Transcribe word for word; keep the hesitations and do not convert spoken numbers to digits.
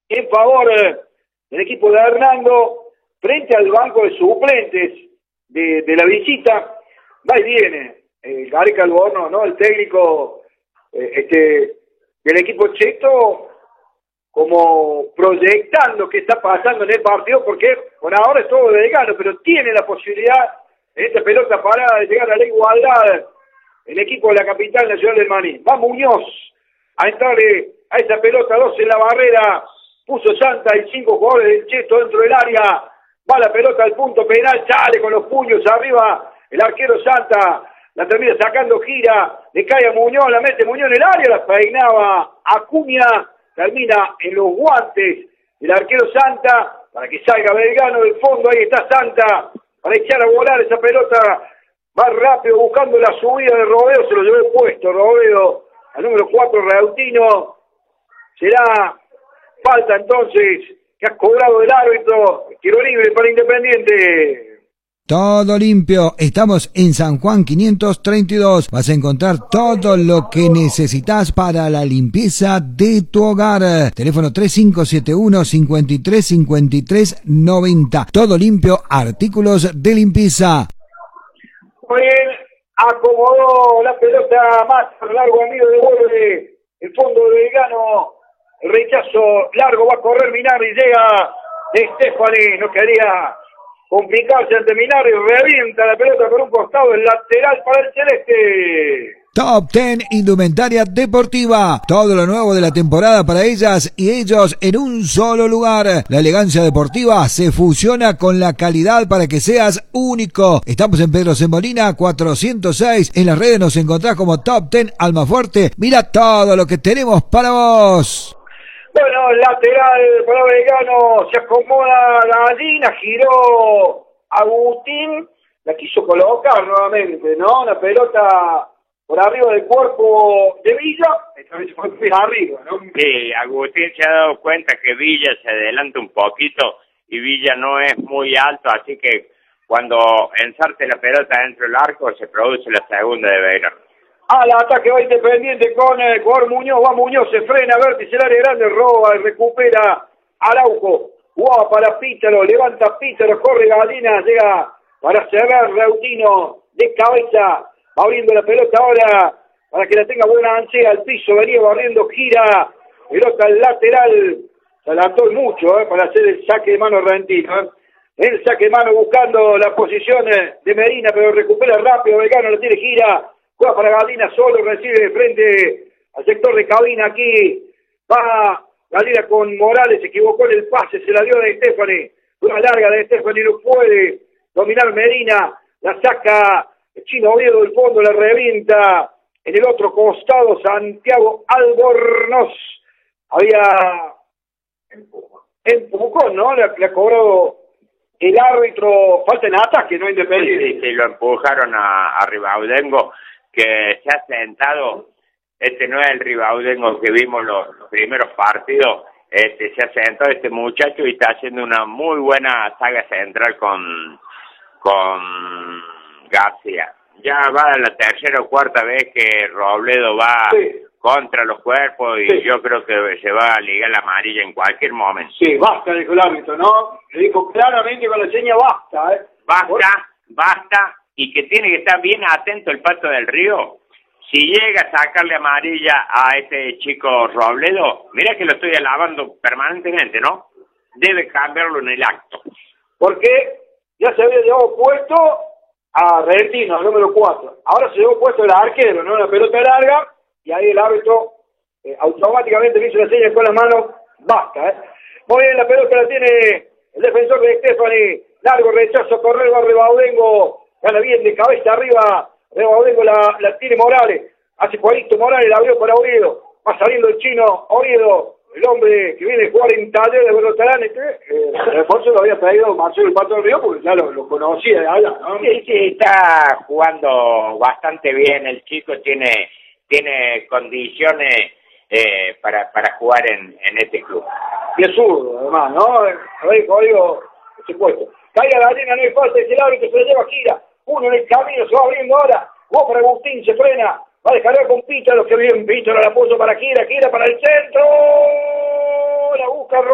en favor eh, del equipo de Hernando, frente al banco de suplentes de, de la visita. Va y viene el Gareca Alborno, ¿no? El técnico eh, este, del equipo cheto, como proyectando qué está pasando en el partido, porque por ahora es todo de gano, pero tiene la posibilidad en esta pelota parada de llegar a la igualdad el equipo de la capital nacional del Maní. Va Muñoz a entrarle a esa pelota, dos en la barrera, puso Santa y cinco jugadores del Cheto dentro del área, va la pelota al punto penal, sale con los puños arriba, el arquero Santa la termina sacando, gira, le cae a Muñoz, la mete Muñoz en el área, la peinaba Acuña, termina en los guantes del arquero Santa, para que salga Belgrano del fondo, ahí está Santa, para echar a volar esa pelota, va rápido buscando la subida de Robledo, se lo llevó puesto Robledo, al número cuatro Reutino, será falta entonces, que ha cobrado el árbitro, tiro libre para Independiente. Todo limpio, estamos en San Juan quinientos treinta y dos, vas a encontrar todo lo que necesitas para la limpieza de tu hogar. Teléfono tres cinco siete uno, cinco tres cinco tres nueve cero. Todo limpio, artículos de limpieza. Muy bien, acomodó la pelota más largo, amigo, devuelve el fondo de Belgrano, el rechazo largo, va a correr Minardi, llega de Stefani, no quería complicarse ante Minardi, revienta la pelota por un costado, el lateral para el celeste. Top diez Indumentaria Deportiva. Todo lo nuevo de la temporada para ellas y ellos en un solo lugar. La elegancia deportiva se fusiona con la calidad para que seas único. Estamos en Pedro Semolina cuatrocientos seis. En las redes nos encontrás como Top diez Almafuerte. Mira todo lo que tenemos para vos. Bueno, lateral para Belgrano, se acomoda la gallina, giró Agustín, la quiso colocar nuevamente, ¿no? La pelota por arriba del cuerpo de Villa, esta vez fue muy arriba, ¿no? Sí, Agustín se ha dado cuenta que Villa se adelanta un poquito y Villa no es muy alto, así que cuando ensarte la pelota dentro del arco se produce la segunda de Belgrano. Al ataque va Independiente con el jugador Muñoz, va Muñoz, se frena, vértice, el área grande, roba y recupera Araujo, jugaba para Pítaro, levanta Pítaro, corre Gallina, llega para cerrar Reutino de cabeza, va abriendo la pelota ahora para que la tenga buena ansia al piso, venía barriendo, gira, pelota al lateral, se adelantó mucho eh, para hacer el saque de mano Reutino, eh. el saque de mano buscando la posición de Medina, pero recupera rápido, Belgrano la tiene, gira, juega para Gallina solo, recibe de frente al sector de cabina aquí, va Gallina con Morales, se equivocó en el pase, se la dio de Stefani, una larga de Stefani, no puede dominar Medina, la saca Chino Oviedo del fondo, la revienta en el otro costado Santiago Albornoz, había empujón, ¿no? Le, le ha cobrado el árbitro, falta en ataque, ¿no? Independiente. Sí, sí, sí, lo empujaron a, a Ribaudengo, que se ha sentado, este no es el Ribaudengo que vimos los, los primeros partidos, este se ha sentado este muchacho y está haciendo una muy buena saga central con, con García. Ya va la tercera o cuarta vez que Robledo va sí. contra los cuerpos y sí. yo creo que se va a ligar la amarilla en cualquier momento. Sí, basta, dijo el árbitro, ¿no? Le dijo claramente con la seña basta, ¿eh? Basta, ¿Por? basta. Y que tiene que estar bien atento el Pato del Río. Si llega a sacarle amarilla a este chico Robledo, mira que lo estoy alabando permanentemente, ¿no? Debe cambiarlo en el acto. Porque ya se había llevado puesto a Reutino, al número cuatro. Ahora se llevó puesto el arquero, ¿no? Una pelota larga, y ahí el árbitro eh, automáticamente le hizo la seña con las manos, basta, ¿eh? Muy bien, la pelota la tiene el defensor de Stefani, largo rechazo, correr, va Ribaudengo, gana bien de cabeza arriba, Ribaudengo la, la tiene Morales, hace cuadrito Morales, la abrió para Oviedo, va saliendo el chino, Oviedo, el hombre que viene a jugar en Taller de Berrotalán, este, eh, el refuerzo lo había traído Marcelo el Pato del Río, porque ya lo, lo conocía de allá, ¿no? Sí, sí, está jugando bastante bien, el chico tiene, tiene condiciones eh, para, para jugar en, en este club. Y es zurdo, además, ¿no? A ver, código, ese puesto. Caiga la arena, no hay falta, es el árbitro, se le lleva gira. Uno en el camino, se va abriendo ahora. Vos para Agustín, se frena. Va a descargar con Pítaro, que bien Pítaro, la puso para Gira, Gira para el centro. La busca